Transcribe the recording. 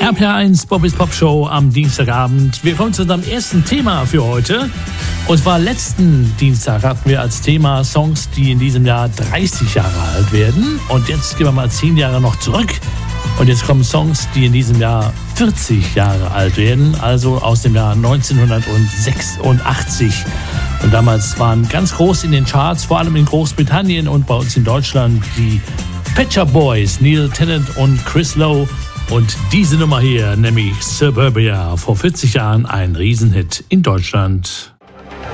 RPR1 Bobbys Pop Show am Dienstagabend. Wir kommen zu unserem ersten Thema für heute. Und zwar letzten Dienstag hatten wir als Thema Songs, die in diesem Jahr 30 Jahre alt werden. Und jetzt gehen wir mal 10 Jahre noch zurück. Und jetzt kommen Songs, die in diesem Jahr 40 Jahre alt werden, also aus dem Jahr 1986. Und damals waren ganz groß in den Charts, vor allem in Großbritannien und bei uns in Deutschland, die Pet Shop Boys, Neil Tennant und Chris Lowe. Und diese Nummer hier, nämlich Suburbia, vor 40 Jahren ein Riesenhit in Deutschland.